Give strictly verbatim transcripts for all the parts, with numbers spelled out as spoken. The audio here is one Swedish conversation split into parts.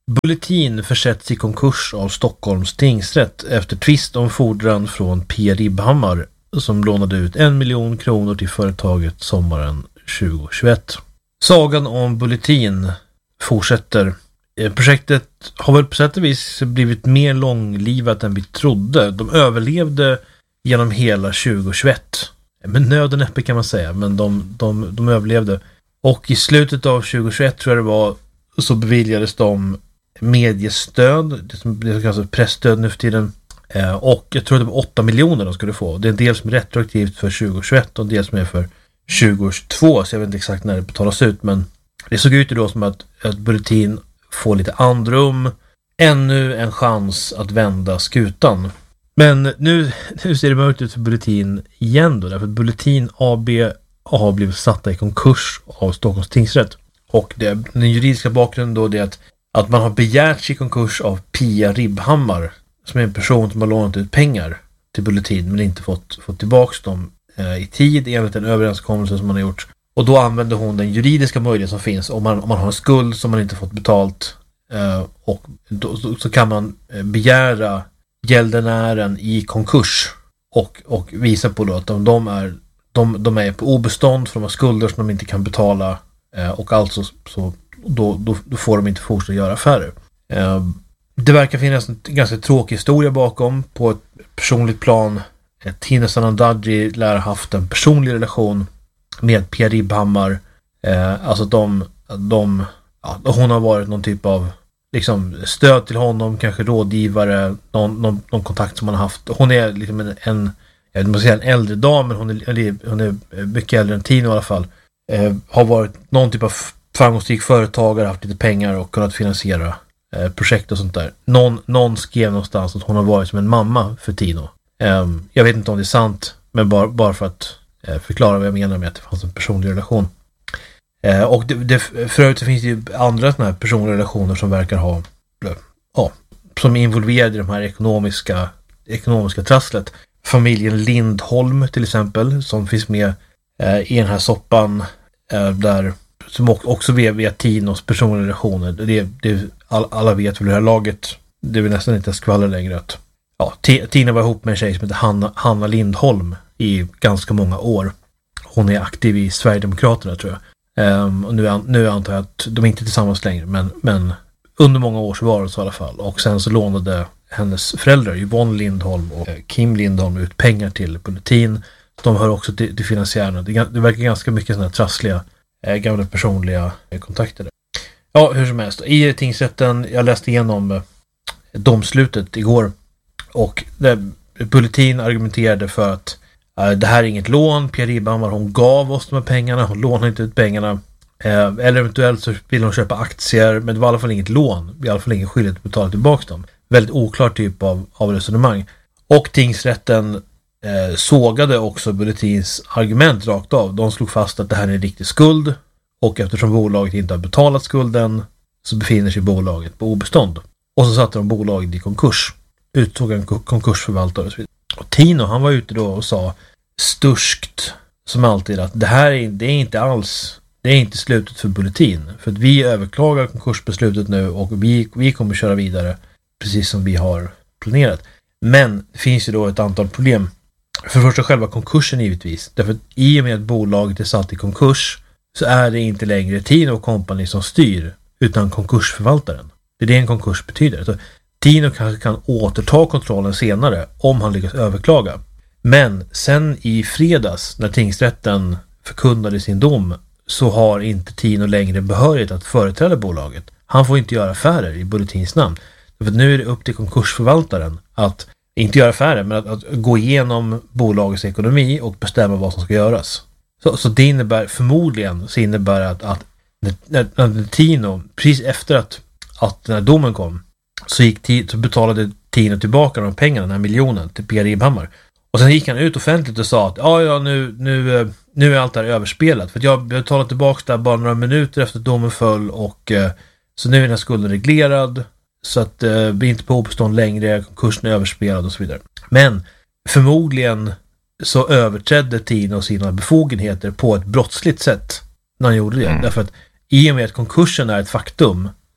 Bulletin försätts i konkurs av Stockholms tingsrätt efter tvist om fordran från Pia Ribhammar som lånade ut en miljon kronor till företaget sommaren tjugohundratjugoett. Sagan om Bulletin fortsätter. Projektet har väl på sätt och vis blivit mer långlivat än vi trodde. De överlevde genom hela tjugohundratjugoett. Med nöden uppe kan man säga, men de, de, de överlevde. Och i slutet av tjugohundratjugoett tror jag det var, så beviljades de mediestöd, det som kallas pressstöd nu för tiden. Eh, och jag tror det var åtta miljoner de skulle få. Det är en del som är retroaktivt för tjugohundratjugoett och en del som är för tjugohundratjugotvå, så jag vet inte exakt när det betalas ut, men det såg ut då som att, att Bulletin får lite andrum, ännu en chans att vända skutan. Men nu, nu ser det mörkt ut för Bulletin igen då, därför att Bulletin A B har blivit satta i konkurs av Stockholms tingsrätt. Och det, den juridiska bakgrunden då är att, att man har begärt sig konkurs av Pia Ribhammar, som är en person som har lånat ut pengar till Bulletin men inte fått, fått tillbaka dem eh, i tid enligt en överenskommelse som man har gjort. Och då använder hon den juridiska möjlighet som finns om man, om man har en skuld som man inte fått betalt, eh, och då, så, så kan man begära gäldenären i konkurs och, och visa på då att de, de, är, de, de är på obestånd för de har skulder som de inte kan betala, eh, och alltså så, då, då, då får de inte fortsätta göra affärer. Eh, det verkar finnas en ganska tråkig historia bakom på ett personligt plan. Eh, Tina Sanandaji lär ha haft en personlig relation med Pia Ribhammar. Eh, alltså de, de ja, hon har varit någon typ av liksom stöd till honom, kanske rådgivare, någon, någon, någon kontakt som han har haft. Hon är liksom en, en jag måste säga en äldre dam, men hon är, hon är mycket äldre än Tino i alla fall. Eh, har varit någon typ av framgångsrik företagare, haft lite pengar och kunnat finansiera eh, projekt och sånt där. Någon, någon skrev någonstans att hon har varit som en mamma för Tino. Eh, jag vet inte om det är sant, men bara, bara för att eh, förklara vad jag menar med att det fanns en personlig relation. Eh, och det, det, för övrigt så finns det ju andra såna här personliga relationer som verkar ha, ja, som är involverade i de här ekonomiska, ekonomiska trasslet. Familjen Lindholm till exempel, som finns med eh, i den här soppan, eh, där, som också via, via Tinos personliga relationer. Det, det, all, alla vet väl det här laget, det är väl nästan inte skvaller längre att ja, T- Tina var ihop med en tjej som heter Hanna, Hanna Lindholm i ganska många år. Hon är aktiv i Sverigedemokraterna tror jag. Um, och nu, nu antar jag att de är inte tillsammans längre, men, men under många år så var det så i alla fall. Och sen så lånade hennes föräldrar, Yvonne Lindholm och Kim Lindholm, ut pengar till Bulletin. De hör också till, till finansiärerna. Det, det verkar ganska mycket sådana här trassliga eh, gamla personliga eh, kontakter där. Ja, hur som helst. I tingsrätten, jag läste igenom eh, domslutet igår, och där Bulletin argumenterade för att det här är inget lån. Pia Ribhammar, hon gav oss de här pengarna. Hon lånade inte ut pengarna. Eh, eller eventuellt så vill hon köpa aktier. Men det var i alla fall inget lån. I alla fall ingen skyldighet att betala tillbaka dem. Väldigt oklar typ av, av resonemang. Och tingsrätten eh, sågade också Bulletins argument rakt av. De slog fast att det här är en riktig skuld. Och eftersom bolaget inte har betalat skulden så befinner sig bolaget på obestånd. Och så satte de bolaget i konkurs. Uttog en konkursförvaltare och så vidare. Och Tino, han var ute då och sa sturskt som alltid att det här är, det är inte alls, det är inte slutet för Bulletin, för att vi överklagar konkursbeslutet nu och vi, vi kommer köra vidare precis som vi har planerat. Men det finns ju då ett antal problem. För första själva konkursen givetvis, därför att i och med att bolaget är satt i konkurs så är det inte längre Tino Company som styr, utan konkursförvaltaren. Det är det en konkurs betyder. Så Tino kanske kan återta kontrollen senare om han lyckas överklaga. Men sen i fredags när tingsrätten förkunnade sin dom så har inte Tino längre behörighet att företräda bolaget. Han får inte göra affärer i Bulletins namn. För nu är det upp till konkursförvaltaren att inte göra affärer, men att, att gå igenom bolagets ekonomi och bestämma vad som ska göras. Så, så det innebär förmodligen så innebär att, att när, när Tino, precis efter att, att den här domen kom, så, gick, så betalade Tino tillbaka de pengarna, den här miljonen, till Pia Ribhammar. Och sen gick han ut offentligt och sa att ja, ja nu, nu, nu är allt det här överspelat. För att jag betalade tillbaka där bara några minuter efter att domen föll, och eh, så nu är den här skulden reglerad, så att eh, vi är inte på obestånd längre, konkursen är överspelad och så vidare. Men förmodligen så överträdde Tino sina befogenheter på ett brottsligt sätt när han gjorde det. Mm. Därför att i och med att konkursen är ett faktum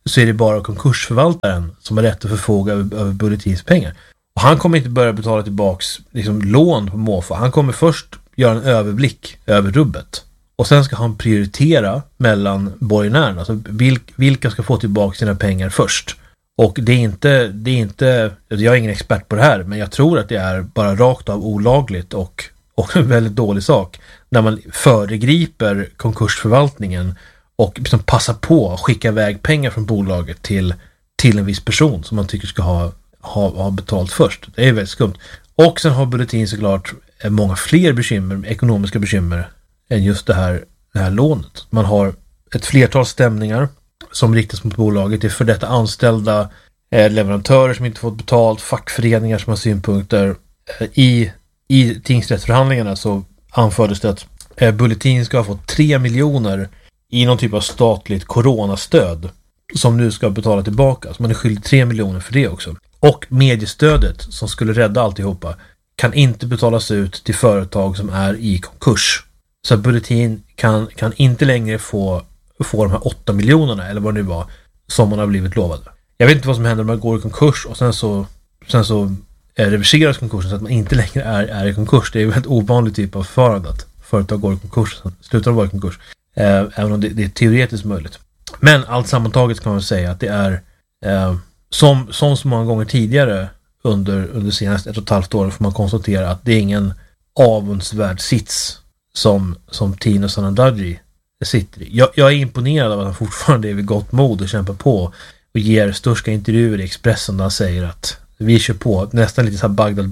så är det bara konkursförvaltaren som har rätt att förfoga över, över Bulletins pengar. Och han kommer inte börja betala tillbaks liksom, lån på måfå. Han kommer först göra en överblick över rubbet. Och sen ska han prioritera mellan borgenärerna. Alltså vilk, vilka ska få tillbaka sina pengar först. Och det är inte, det är inte, jag är ingen expert på det här, men jag tror att det är bara rakt av olagligt och, och en väldigt dålig sak när man föregriper konkursförvaltningen och liksom passar på att skicka iväg pengar från bolaget till, till en viss person som man tycker ska ha, ha, ha betalt först. Det är väldigt skumt. Och sen har Bulletin såklart många fler bekymmer, ekonomiska bekymmer än just det här, det här lånet. Man har ett flertal stämningar som riktas mot bolaget. Det är för detta anställda eh, leverantörer som inte fått betalt, fackföreningar som har synpunkter. Eh, I, i tingsrättsförhandlingarna så anfördes det att eh, Bulletin ska ha fått tre miljoner i någon typ av statligt coronastöd som nu ska betala tillbaka. Så man är skyldig tre miljoner för det också. Och mediestödet som skulle rädda alltihopa kan inte betalas ut till företag som är i konkurs. Så Bulletin kan, kan inte längre få, få de här åtta miljonerna eller vad det nu var som man har blivit lovade. Jag vet inte vad som händer om man går i konkurs och sen så, sen så reverseras konkursen så att man inte längre är, är i konkurs. Det är ju ett ovanligt typ av förfarande att företag går i konkurs och slutar vara i konkurs. Eh, även om det, det är teoretiskt möjligt. Men allt sammantaget kan man säga att det är eh, som, som så många gånger tidigare under, under senaste ett och ett halvt år får man konstatera att det är ingen avundsvärd sits som, som Tino Sanandaji sitter i. Jag, jag är imponerad av att han fortfarande är vid gott mod och kämpar på och ger största intervjuer i Expressen där han säger att vi kör på, nästan lite så här Bagdad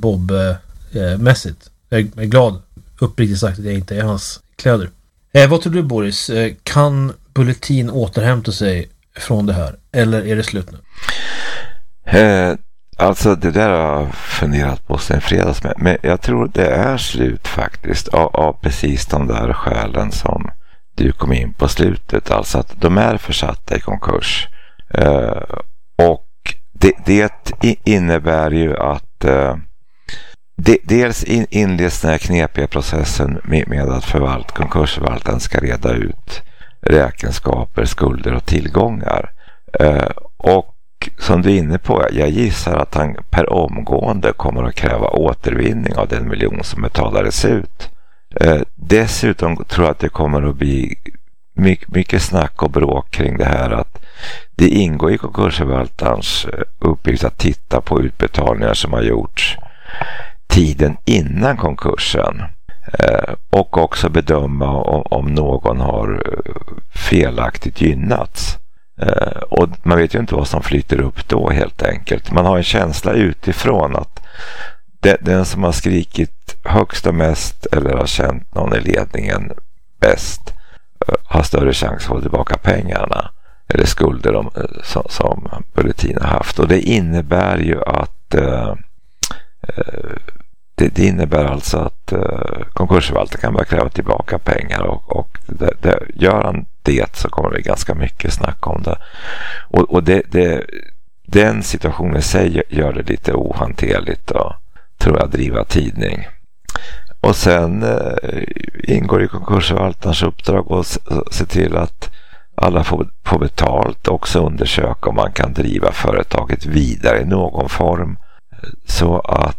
Bob-mässigt. Jag är glad, uppriktigt sagt, att jag inte är hans kläder. Eh, vad tror du, Boris? Eh, kan Bulletin återhämta sig från det här? Eller är det slut nu? Eh, alltså det där har jag funderat på sen fredags med. Men jag tror det är slut faktiskt. Av, av precis de där skälen som du kom in på slutet. Alltså att de är försatta i konkurs. Eh, och det, det innebär ju att eh, de, dels in, inleds den här knepiga processen med, med att förvalt, konkursförvaltaren ska reda ut räkenskaper, skulder och tillgångar. Eh, och som du är inne på, jag gissar att han per omgående kommer att kräva återvinning av den miljon som betalades ut. Eh, dessutom tror jag att det kommer att bli mycket, mycket snack och bråk kring det här att det ingår i konkursförvaltarens uppgift att titta på utbetalningar som har gjorts tiden innan konkursen eh, och också bedöma om, om någon har felaktigt gynnats. Uh, och man vet ju inte vad som flyter upp då helt enkelt. Man har en känsla utifrån att de, den som har skrikit högst och mest eller har känt någon i ledningen bäst uh, har större chans att få tillbaka pengarna eller skulder de, uh, som, som Bulletin har haft. Och det innebär ju att uh, uh, det, det innebär alltså att uh, konkursförvaltaren kan börja kräva tillbaka pengar och, och det, det, gör han det så kommer det ganska mycket snack om det. Och, och det, det, den situationen i sig gör det lite ohanterligt och tror jag driva tidning. Och sen uh, ingår i konkursförvaltarens uppdrag att se till att alla får, får betalt och också undersöka om man kan driva företaget vidare i någon form så att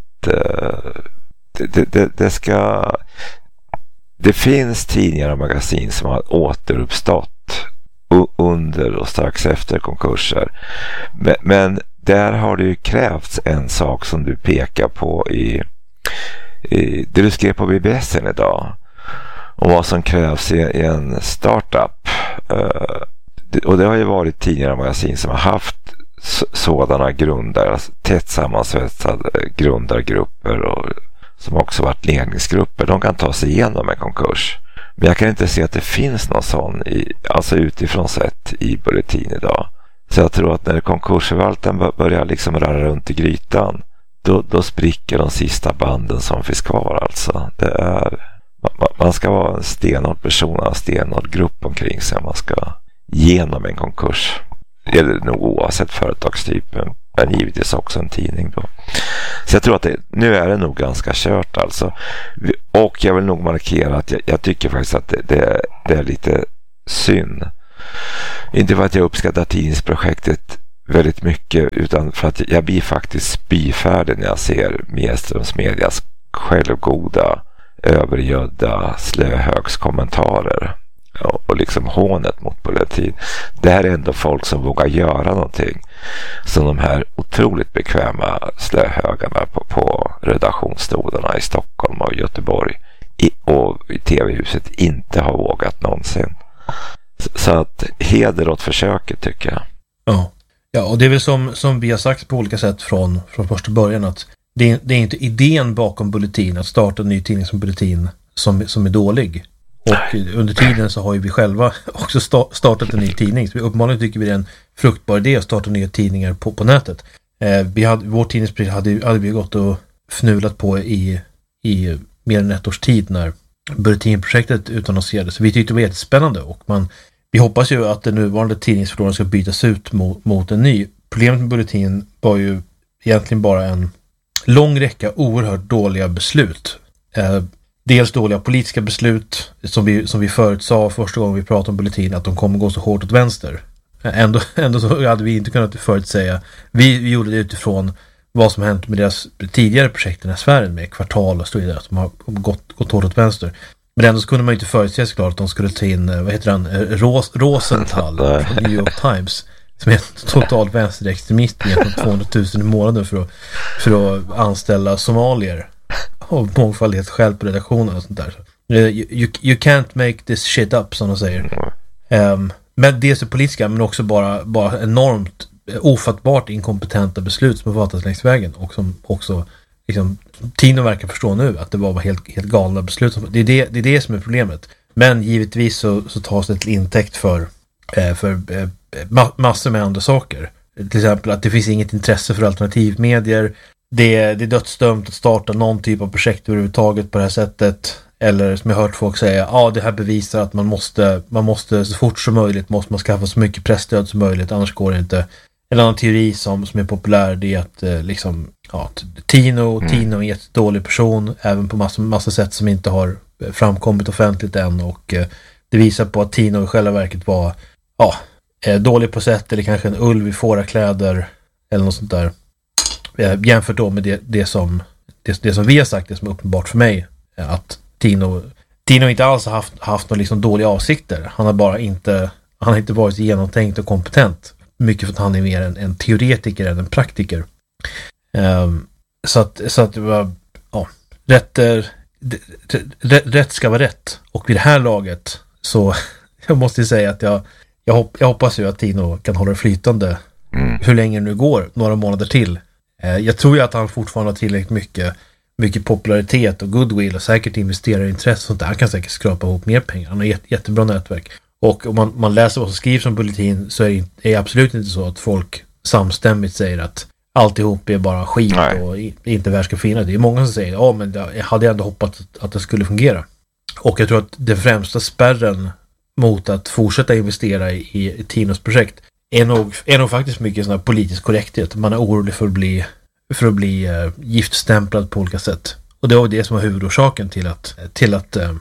Det, det, det ska det finns tidningar och magasin som har återuppstått under och strax efter konkurser, men, men där har det ju krävts en sak som du pekar på i, i det du skrev på B B S idag och vad som krävs i, i en startup uh, det, och det har ju varit tidningar och magasin som har haft sådana grundare, alltså tätt sammansvetsade grundargrupper och som också varit ledningsgrupper, de kan ta sig igenom en konkurs. Men jag kan inte se att det finns någon sån i, alltså utifrån sett i Bulletin idag. Så jag tror att när konkursförvaltaren börjar liksom röra runt i grytan, då, då spricker de sista banden som finns kvar alltså. Det är, man, man ska vara en stenhård person, en stenhård grupp omkring sig om man ska genom en konkurs. Eller nog oavsett företagstypen, men givetvis också en tidning då. Så jag tror att det, nu är det nog ganska kört alltså. Och jag vill nog markera att jag, jag tycker faktiskt att det, det, det är lite synd Inte för att jag uppskattar tidningsprojektet väldigt mycket, utan för att jag blir faktiskt spyfärdig när jag ser Medströms medias självgoda, övergödda slöhögskommentarer och, och liksom hånet mot politik. Det här är ändå folk som vågar göra någonting som de här otroligt bekväma slöhögarna på, på redaktionsstolarna i Stockholm och Göteborg i, och i tv-huset inte har vågat någonsin. Så, så att heder åt försöket, tycker jag. Ja, ja, och det är väl som, som vi har sagt på olika sätt från, från första början, att det är, det är inte idén bakom Bulletin att starta en ny tidning som Bulletin som, som är dålig. Och under tiden så har ju vi själva också sta- startat en ny tidning. Så vi uppenbarligen tycker vi det är en fruktbar idé att starta nya tidningar på, på nätet. Eh, vi hade, vår tidningsprojekt hade, hade vi gått och fnulat på i, i mer än ett års tid när Bulletin-projektet utannonserades. Så vi tyckte det var jättespännande, och man, vi hoppas ju att den nuvarande tidningsförordningen ska bytas ut mot, mot en ny. Problemet med Bulletin var ju egentligen bara en lång räcka oerhört dåliga beslut. Eh, dels dåliga politiska beslut som vi, som vi förutsade första gången vi pratade om Bulletin, att de kommer gå så hårt åt vänster. Ändå, ändå så hade vi inte kunnat förutsäga. Vi, vi gjorde det utifrån vad som hänt med deras tidigare projekt i den här sfären med Kvartal och så vidare, som har gått, gått hårt åt vänster. Men ändå så kunde man inte förutse såklart att de skulle ta in, vad heter han, Ros, Rosenthal från New York Times, som är en total vänsterextremist med tvåhundratusen i månaden för att, för att anställa somalier och mångfaldighet själv på redaktionen och sånt där. You, you, you can't make this shit up, som de säger. Um, men dels är politiska, men också bara, bara enormt ofattbart inkompetenta beslut som har fattats längs vägen, och som också liksom, tiden verkar förstå nu att det var helt, helt galna beslut. Det är det, det är det som är problemet. Men givetvis så, så tas det till intäkt för, eh, för eh, ma- massor med andra saker. Till exempel att det finns inget intresse för alternativmedier. Det, det är dödsdömt att starta någon typ av projekt överhuvudtaget på det här sättet. Eller som jag har hört folk säga, ja ah, det här bevisar att man måste, man måste så fort som möjligt måste man skaffa så mycket pressstöd som möjligt, annars går det inte. En annan teori som, som är populär, det är att eh, liksom, ja, Tino, mm. Tino är en jättedålig person, även på massa, massa sätt som inte har framkommit offentligt än, och eh, det visar på att Tino i själva verket var ja, eh, dålig på sätt, eller kanske en ulv i fårakläder eller något sånt där. Eh, jämfört då med det, det, som, det, det som vi har sagt, det som är uppenbart för mig, eh, att Tino, Tino inte alls har haft, haft några liksom dåliga avsikter. Han har bara inte, han har inte varit genomtänkt och kompetent. Mycket för att han är mer en, en teoretiker än en praktiker. Um, så att, så att ja, rätt, rätt, rätt ska vara rätt. Och vid det här laget så jag måste säga att jag, jag, hopp, jag hoppas ju att Tino kan hålla det flytande mm. hur länge det nu går, några månader till. Uh, jag tror ju att han fortfarande har tillräckligt mycket, mycket popularitet och goodwill och säkert investerarintresse och sånt där. Han kan säkert skrapa ihop mer pengar. Han har ett jättebra nätverk. Och om man, man läser vad som skrivs om Bulletin, så är det, är det absolut inte så att folk samstämmigt säger att alltihop är bara skit. Nej. Och inte värst ska finna. Det är många som säger, ja men jag hade ändå hoppats att, att det skulle fungera. Och jag tror att det främsta spärren mot att fortsätta investera i, i Tinos projekt är nog, är nog faktiskt mycket sån här politisk korrekthet. Man är orolig för att bli, för att bli uh, giftstämplad på olika sätt. Och det var det som var huvudorsaken till att, till att uh,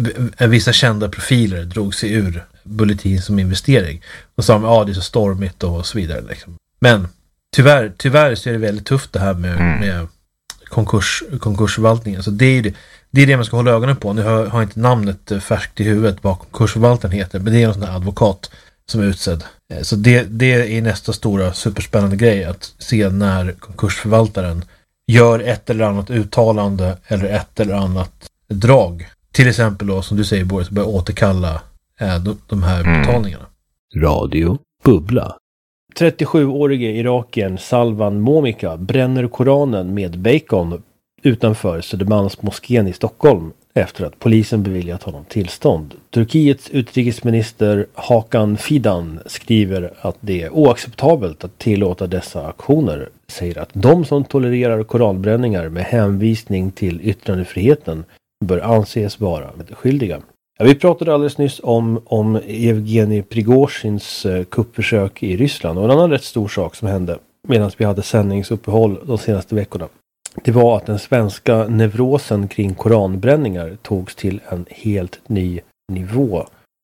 vissa kända profiler drog sig ur Bulletin som investering. Och sa att ja, det är så stormigt och så vidare. Liksom. Men tyvärr, tyvärr så är det väldigt tufft det här med, mm. med konkurs, konkursförvaltningen. Så det är det, det är det man ska hålla ögonen på. Nu har jag inte namnet färskt i huvudet vad konkursförvaltaren heter, men det är en sån här advokat som är utsedd. Så det, det är nästa stora superspännande grej, att se när konkursförvaltaren gör ett eller annat uttalande eller ett eller annat drag. Till exempel då, som du säger Boris, börja återkalla eh, de, de här mm. betalningarna. Radio Bubbla. trettiosjuårige irakiern Salvan Momika bränner Koranen med bacon utanför Södermalmsmoskén i Stockholm efter att polisen beviljat honom tillstånd. Turkiets utrikesminister Hakan Fidan skriver att det är oacceptabelt att tillåta dessa aktioner. Säger att de som tolererar koranbränningar med hänvisning till yttrandefriheten bör anses vara skyldiga. Ja, vi pratade alldeles nyss om, om Evgenij Prigozjins eh, kuppförsök i Ryssland, och en annan rätt stor sak som hände medan vi hade sändningsuppehåll de senaste veckorna. Det var att den svenska neurosen kring koranbränningar togs till en helt ny nivå.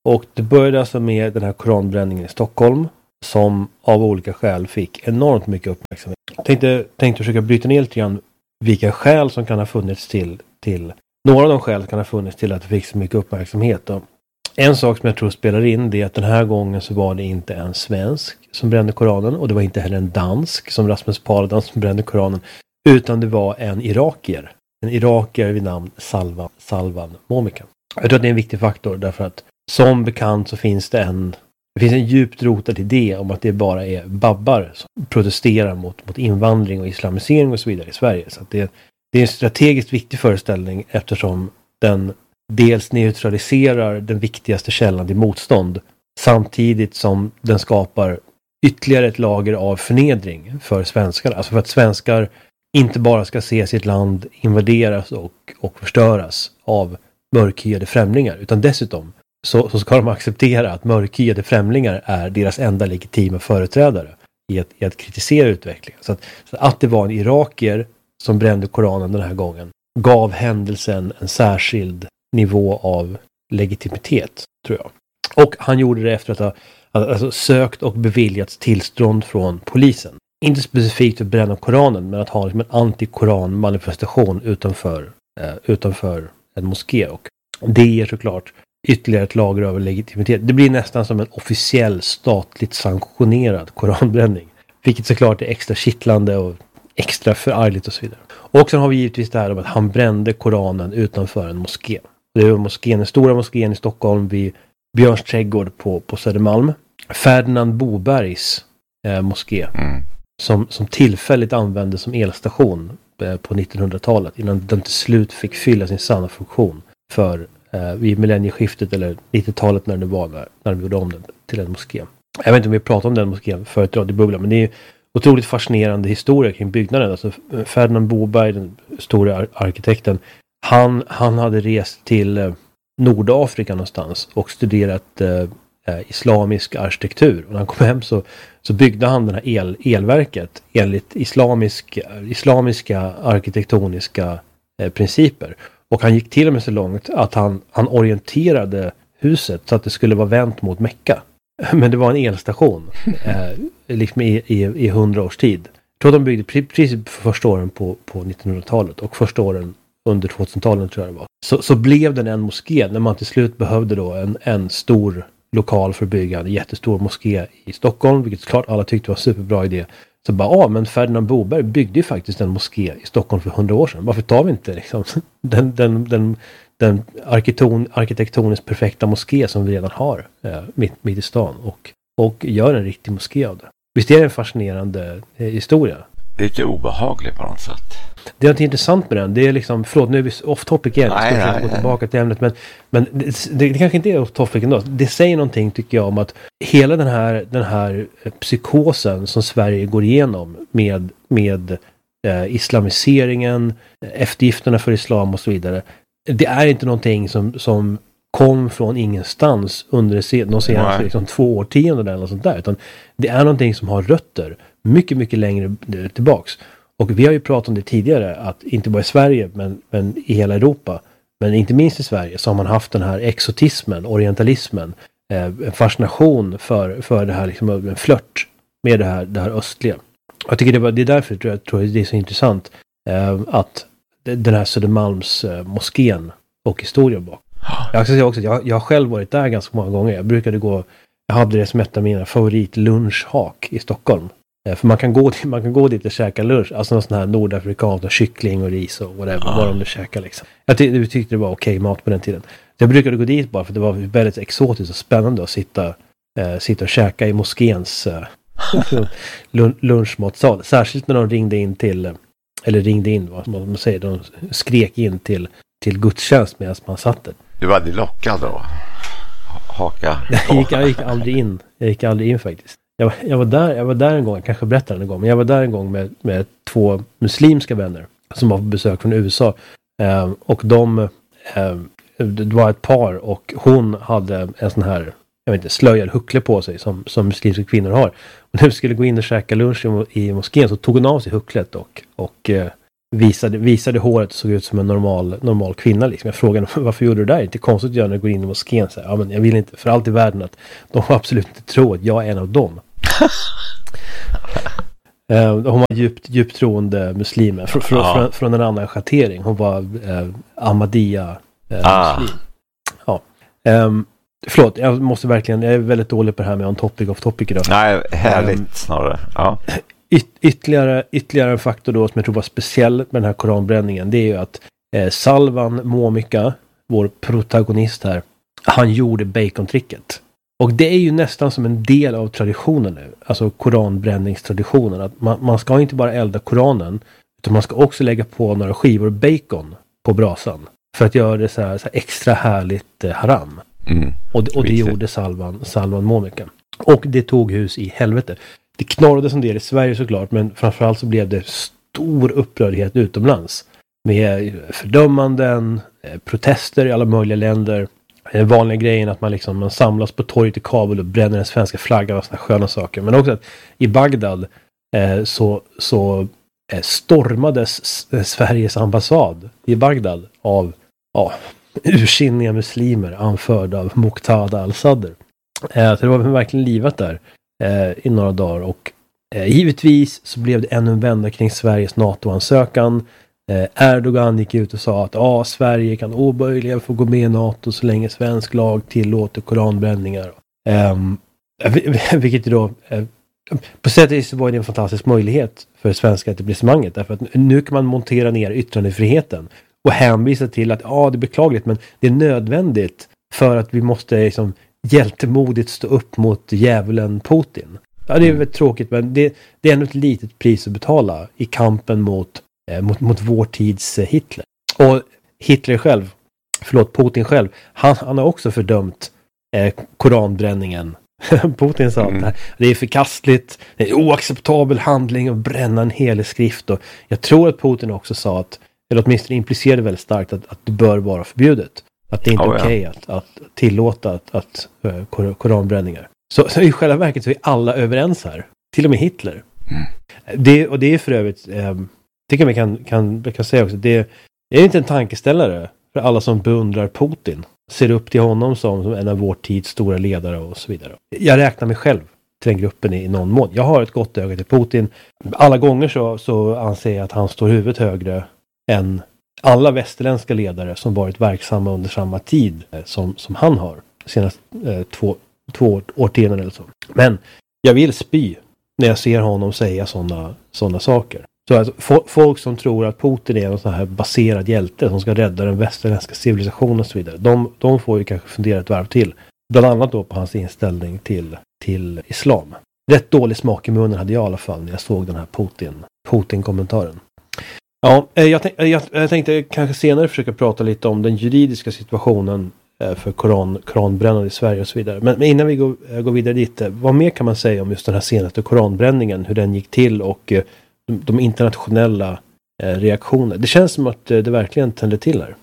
Och det började alltså med den här koranbränningen i Stockholm som av olika skäl fick enormt mycket uppmärksamhet. Jag tänkte, tänkte försöka bryta ner lite grann vilka skäl som kan ha funnits till, till några av de skäl som kan ha funnits till att det fick så mycket uppmärksamhet. Då. En sak som jag tror spelar in det är att den här gången så var det inte en svensk som brände Koranen och det var inte heller en dansk som Rasmus Paludan som brände Koranen, utan det var en irakier. En irakier vid namn Salvan, Salvan Momika. Jag tror att det är en viktig faktor därför att som bekant så finns det en det finns en djupt rotad idé om att det bara är babbar som protesterar mot, mot invandring och islamisering och så vidare i Sverige. Så att det, det är en strategiskt viktig föreställning eftersom den dels neutraliserar den viktigaste källan till motstånd samtidigt som den skapar ytterligare ett lager av förnedring för svenskar. Alltså för att svenskar inte bara ska se sitt land invaderas och, och förstöras av mörkhyade främlingar utan dessutom så, så ska de acceptera att mörkhyade främlingar är deras enda legitima företrädare i att, i att kritisera utvecklingen. Så att, så att det var en irakier som brände Koranen den här gången gav händelsen en särskild nivå av legitimitet, tror jag. Och han gjorde det efter att ha alltså, sökt och beviljats tillstånd från polisen. Inte specifikt att bränna Koranen, men att ha liksom en anti-Koran-manifestation utanför, eh, utanför en moské. Och det ger såklart ytterligare ett lager av legitimitet. Det blir nästan som en officiell statligt sanktionerad koranbränning. Vilket såklart är extra kittlande och extra förargligt och så vidare. Och sen har vi givetvis det här om att han brände Koranen utanför en moské. Det var moskén, den stora moskén i Stockholm vid Björns trädgård på, på Södermalm. Ferdinand Bobergs eh, moské. Mm. Som, som tillfälligt användes som elstation eh, på nittonhundratalet. Innan den till slut fick fylla sin sanna funktion för eh, vid millennieskiftet eller nittiotalet när det var när, när de gjorde om den till en moské. Jag vet inte om vi pratade om den moskén förut i Bubbla, men det är otroligt fascinerande historia kring byggnaden. Alltså Ferdinand Boberg, den stora ar- arkitekten, han, han hade rest till eh, Nordafrika någonstans och studerat eh, islamisk arkitektur. Och när han kom hem så, så byggde han den här el, elverket enligt islamisk, islamiska arkitektoniska eh, principer. Och han gick till och med så långt att han, han orienterade huset så att det skulle vara vänt mot Mecka. Men det var en elstation eh, liksom i, i, i hundra års tid. Jag tror att de byggde precis för första åren på, på nittonhundratalet och första åren under tvåtusentalet tror jag det var. Så, så blev den en moské när man till slut behövde då en, en stor lokal för att bygga en jättestor moské i Stockholm, vilket såklart alla tyckte var en superbra idé. Så bara, ja, men Ferdinand Boberg byggde ju faktiskt en moské i Stockholm för hundra år sedan. Varför tar vi inte liksom den, den, den, den arkitekton, arkitektoniskt perfekta moské som vi redan har eh, mitt, mitt i stan och, och gör en riktig moské av det. Visst är det en fascinerande eh, historia? Det är lite obehagligt på något sätt. Det är något intressant med den. Det är liksom, förlåt, nu är vi off topic igen. Nej, ska nej, gå nej. tillbaka till ämnet. Men, men det, det, det kanske inte är off topic ändå. Det säger någonting tycker jag om att hela den här, den här psykosen som Sverige går igenom med, med eh, islamiseringen, eftergifterna för islam och så vidare. Det är inte någonting som, som kom från ingenstans under de senaste liksom, två årtionden eller något sånt där. Utan det är någonting som har rötter mycket, mycket längre tillbaks. Och vi har ju pratat om det tidigare att inte bara i Sverige men, men i hela Europa, men inte minst i Sverige så har man haft den här exotismen, orientalismen, eh, en fascination för, för det här, liksom, en flört med det här, det här östliga. Jag tycker det, var, det är därför tror jag, tror jag det är så intressant eh, att den här Södermalms eh, moskén och historien bak. Jag ska säga också att jag, jag har själv varit där ganska många gånger. Jag brukade gå, jag hade det som ett av mina favoritlunchhak i Stockholm. För man kan gå man kan gå dit och käka lunch. Alltså någon sån här nordafrikansk och kyckling och ris och whatever. Ah. Vad de nu käkar liksom. Jag ty- tyckte det var okej okay mat på den tiden. Jag brukade gå dit bara för det var väldigt exotiskt och spännande att sitta, eh, sitta och käka i moskéns eh, lun- lunchmatsal. Särskilt när de ringde in till, eller ringde in vad man säger, de skrek in till, till gudstjänst medan man satt där. Du var aldrig lockad då? Haka? jag, gick, jag gick aldrig in. Jag gick aldrig in faktiskt. Jag, jag, var där, jag var där en gång, jag kanske berättade en gång, men jag var där en gång med, med två muslimska vänner som var på besök från U S A. Eh, och de, eh, det var ett par och hon hade en sån här, jag vet inte, slöjad huckle på sig som, som muslimska kvinnor har. Och när vi skulle gå in och käka lunch i, i moskén så tog hon av sig hucklet och, och eh, visade, visade håret och såg ut som en normal, normal kvinna. Liksom. Jag frågade varför gjorde du det där? Det är inte konstigt att göra när jag går in i moskén. Så här, ja, men jag vill inte för allt i världen att de har absolut inte tro att jag är en av dem. uh, hon var djupt, djupt troende muslimer fr- fr- ja. från, från en annan schattering. Hon var uh, Ahmadiyya uh, ah. muslim. Ja. Um, förlåt, jag måste verkligen, jag är väldigt dålig på det här med on topic off topic idag. Nej, härligt um, snarare. Ja. Yt- ytterligare, ytterligare en faktor då som jag tror var speciell med den här koranbränningen, det är ju att eh, Salvan Momika, vår protagonist här, han gjorde bacontricket. Och det är ju nästan som en del av traditionen nu, alltså koranbränningstraditionen, att man, man ska inte bara elda koranen, utan man ska också lägga på några skivor bacon på brasan för att göra det så här, så här extra härligt eh, haram. Mm. Och, och det gjorde Salvan, Salvan Momika. Och det tog hus i helvete. Det knorrade som det i Sverige såklart, men framförallt så blev det stor upprördhet utomlands. Med fördömanden, protester i alla möjliga länder. Den vanliga grejen att man, liksom, man samlas på torget i Kabul och bränner den svenska flaggan och sådana sköna saker. Men också att i Bagdad eh, så, så eh, stormades S- Sveriges ambassad i Bagdad av ja, ursinniga muslimer anförda av Muqtada al-Sadr. Eh, så det var verkligen livat där eh, i några dagar. Och eh, givetvis så blev det ännu en vända kring Sveriges NATO-ansökan. Eh, Erdogan gick ut och sa att ah, Sverige kan oböjligen få gå med i NATO så länge svensk lag tillåter koranbränningar. Eh, vilket då eh, på sätt och vis var det en fantastisk möjlighet för svenska etablissemanget. Därför att nu kan man montera ner yttrandefriheten och hänvisa till att ja, ah, det är beklagligt men det är nödvändigt för att vi måste liksom hjältemodigt stå upp mot djävulen Putin. Ja, det är väl tråkigt, men det, det är ändå ett litet pris att betala i kampen mot, eh, mot, mot vår tids eh, Hitler. Och Hitler själv, förlåt, Putin själv, han, han har också fördömt eh, koranbränningen. Putin sa mm. att det är förkastligt, det är en oacceptabel handling att bränna en helig skrift. Och jag tror att Putin också sa att, eller åtminstone implicerade väldigt starkt att, att det bör vara förbjudet. Att det inte är oh, okej ja. att, att tillåta att, att, uh, koranbränningar. Så, så i själva verket så är alla överens här. Till och med Hitler. Mm. Det, och det är för övrigt, eh, tycker jag kan, kan, kan säga också, det är inte en tankeställare för alla som beundrar Putin. Ser upp till honom som, som en av vår tids stora ledare och så vidare. Jag räknar mig själv till den gruppen i, i någon mån. Jag har ett gott öga till Putin. Alla gånger så, så anser jag att han står huvudet högre än alla västerländska ledare som varit verksamma under samma tid eh, som, som han har. Senast eh, två, två årtionden eller så. Men jag vill spy när jag ser honom säga sådana såna saker. Så alltså, fo- folk som tror att Putin är en sån här baserad hjälte som ska rädda den västerländska civilisationen och så vidare. De, de får ju kanske fundera ett varv till. Bland annat då på hans inställning till, till islam. Rätt dålig smak i munnen hade jag i alla fall när jag såg den här Putin, Putin-kommentaren. Ja, jag, tänk, jag, jag tänkte kanske senare försöka prata lite om den juridiska situationen för koran, koranbrännande i Sverige och så vidare. Men, men innan vi går, går vidare dit, vad mer kan man säga om just den här senaste koranbränningen, hur den gick till och de, de internationella reaktionerna? Det känns som att det verkligen tände till här.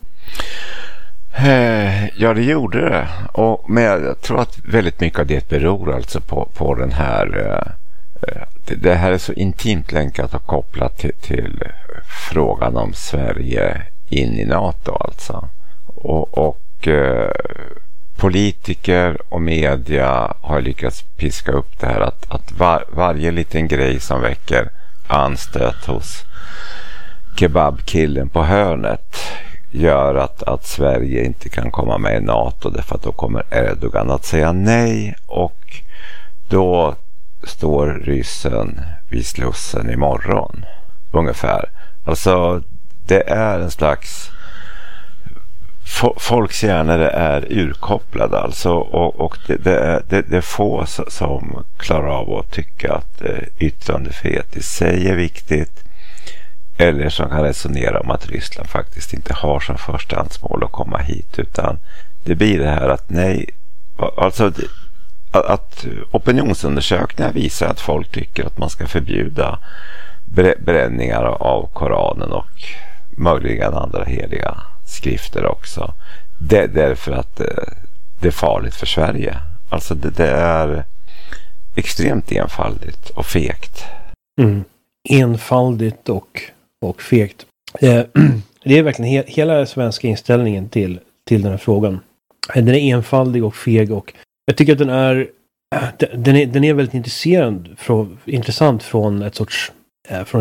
Ja, det gjorde det. Och, men jag tror att väldigt mycket av det beror alltså på, på den här... Det, det här är så intimt länkat och kopplat till, till frågan om Sverige in i NATO alltså. Och, och eh, politiker och media har lyckats piska upp det här att, att var, varje liten grej som väcker anstöt hos kebabkillen på hörnet gör att, att Sverige inte kan komma med i NATO därför att då kommer Erdogan att säga nej och då står ryssen vid Slussen imorgon ungefär. Alltså det är en slags f- folks hjärnor är urkopplade alltså och, och det, det, är, det, det är få som klarar av att tycka att eh, yttrandefrihet i sig är viktigt eller som kan resonera om att Ryssland faktiskt inte har som förstahandsmål att komma hit utan det blir det här att nej, alltså det, att opinionsundersökningar visar att folk tycker att man ska förbjuda bränningar av Koranen och möjligen andra heliga skrifter också. Det, därför att det är farligt för Sverige. Alltså det, det är extremt enfaldigt och fegt. Mm. Enfaldigt och, och fegt. Eh, det är verkligen he- hela svenska inställningen till, till den här frågan. Den är enfaldig och feg och jag tycker att den är den är, den är väldigt intresserad från, intressant från ett sorts eh, från